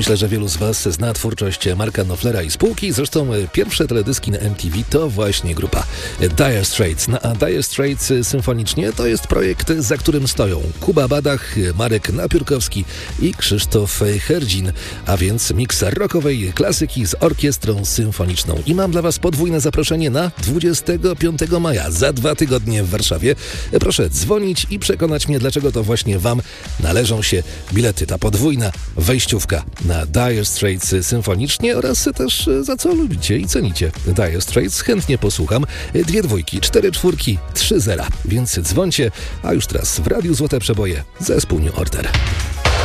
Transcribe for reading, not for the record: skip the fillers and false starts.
Myślę, że wielu z Was zna twórczość Marka Knopflera i spółki. Zresztą pierwsze teledyski na MTV to właśnie grupa Dire Straits. A Dire Straits symfonicznie to jest projekt, za którym stoją Kuba Badach, Marek Napiórkowski i Krzysztof Herdzin. A więc miks rockowej klasyki z orkiestrą symfoniczną. I mam dla Was podwójne zaproszenie na 25 maja, za 2 tygodnie w Warszawie. Proszę dzwonić i przekonać mnie, dlaczego to właśnie Wam należą się bilety. Ta podwójna wejściówka na Dire Straits symfonicznie oraz też za co lubicie i cenicie Dire Straits. Chętnie posłucham. 2 dwójki, 4 czwórki, 3 zera. Więc dzwońcie, a już teraz w Radiu Złote Przeboje zespół New Order.